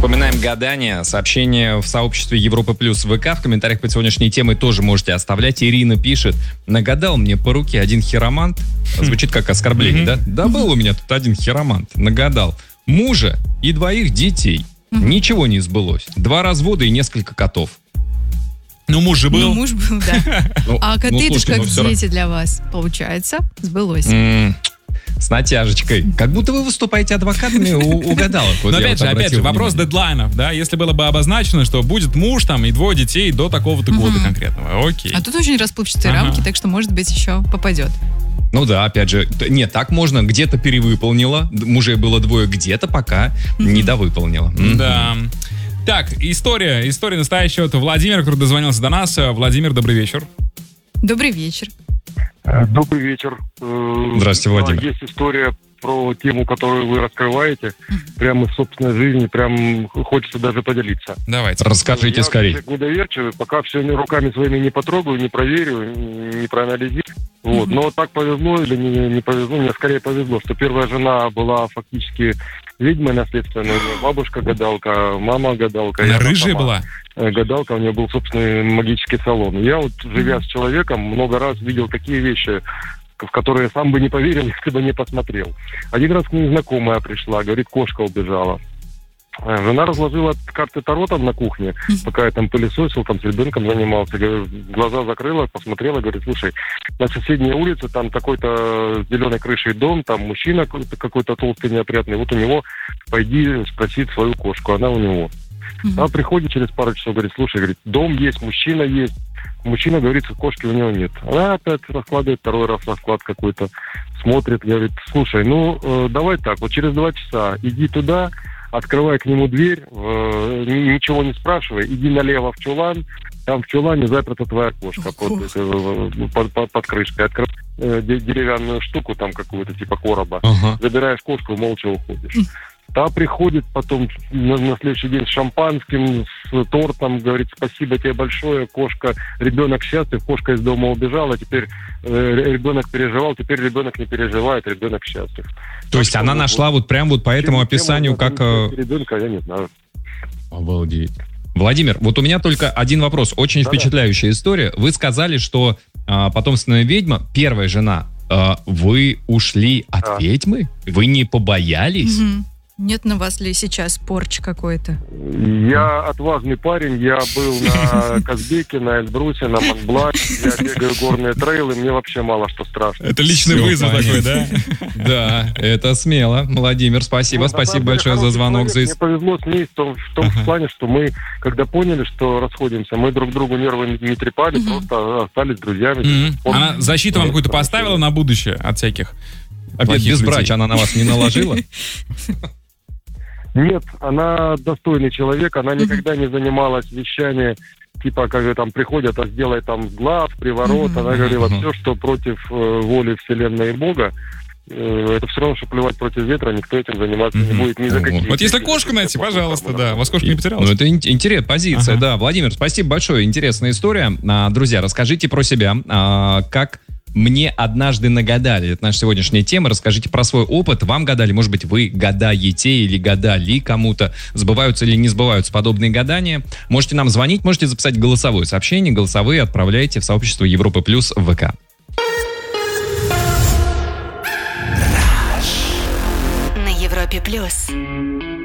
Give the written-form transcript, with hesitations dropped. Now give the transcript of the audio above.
Вспоминаем гадания. Сообщения в сообществе Европы Плюс ВК. В комментариях под сегодняшней темой тоже можете оставлять. Ирина пишет: нагадал мне по руке один хиромант. Звучит как оскорбление, да? Да был у меня тут один хиромант. Нагадал мужа и 2 детей. Ничего не сбылось. 2 развода и несколько котов. Ну, муж же был. Ну, муж был, да. А коты это ж как дети для вас. Получается, сбылось. С натяжечкой. Как будто вы выступаете адвокатами у гадалок. Но опять же, вопрос дедлайнов, да, если было бы обозначено, что будет муж там и 2 детей до такого-то года конкретного, окей. А тут очень расплывчатые рамки, так что, может быть, еще попадет. Ну да, опять же, нет, так можно, где-то перевыполнила, мужей было 2, где-то пока недовыполнила. Да. Так, история настоящая. Вот Владимир, который дозвонился до нас. Владимир, добрый вечер. Добрый вечер. Добрый вечер. Здравствуйте, Владимир. Есть история про тему, которую вы раскрываете, прямо из собственной жизни, прям хочется даже поделиться. Давайте. Расскажите скорее. Я недоверчивый, пока все руками своими не потрогаю, не проверю, не проанализирую. Вот. Но так повезло или не повезло, мне скорее повезло, что первая жена была фактически ведьмой наследственной, у нее бабушка гадалка, мама гадалка. Она рыжая была? Гадалка, у нее был собственный магический салон. Я вот, живя с человеком, много раз видел такие вещи, в которые сам бы не поверил, если бы не посмотрел. Один раз к ней знакомая пришла, говорит, кошка убежала. Жена разложила карты Таро там на кухне, пока я там пылесосил, там с ребенком занимался. Глаза закрыла, посмотрела, говорит, слушай, на соседней улице там такой-то с зеленой крышей дом, там мужчина какой-то толстый, неопрятный, вот у него пойди спросить свою кошку, она у него. Она приходит через пару часов, говорит, слушай, говорит, дом есть, мужчина есть. Мужчина говорит, что кошки у него нет. Она опять раскладывает, 2 раз расклад какой-то, смотрит, говорит, слушай, давай так, вот через 2 часа иди туда, открывай к нему дверь, ничего не спрашивай, иди налево в чулан, там в чулане заперта твоя кошка под крышкой. Открывай деревянную штуку, там какую-то типа короба, забираешь кошку и молча уходишь. Та приходит потом на следующий день с шампанским, с тортом, говорит, спасибо тебе большое, кошка, ребенок счастлив, кошка из дома убежала, теперь ребенок переживал, теперь ребенок не переживает, ребенок счастлив. То есть она нашла вот прям вот по этому описанию, как... Ребенка, я не знаю. Обалдеть. Владимир, вот у меня только один вопрос, очень впечатляющая история. Вы сказали, что потомственная ведьма, первая жена, вы ушли от ведьмы? Вы не побоялись? Нет на вас ли сейчас порч какой-то? Я отважный парень, я был на Казбеке, на Эльбрусе, на Монблане, я бегаю горные трейлы, мне вообще мало что страшно. Это личный вызов такой, да? Да, это смело. Владимир, спасибо большое за звонок. Мне повезло с ней в том плане, что мы, когда поняли, что расходимся, мы друг другу нервы не трепали, просто остались друзьями. Она защиту вам какую-то поставила на будущее от всяких? Опять безбрачия она на вас не наложила? Нет, она достойный человек, она никогда не занималась вещами, типа, как там приходят, сделай там сглаз, приворот. Она говорила, все, что против воли Вселенной и Бога, это все равно, что плевать против ветра, никто этим заниматься не будет ни за какие. Вот если кошку найти, пожалуйста, да, вас кошка не потерялась. Ну, это интересная позиция, да. Владимир, спасибо большое, интересная история. Друзья, расскажите про себя, как... Мне однажды нагадали. Это наша сегодняшняя тема. Расскажите про свой опыт. Вам гадали, может быть, вы гадаете или гадали кому-то. Сбываются или не сбываются подобные гадания. Можете нам звонить, можете записать голосовое сообщение. Голосовые отправляйте в сообщество Европы Плюс в ВК. На Европе Плюс.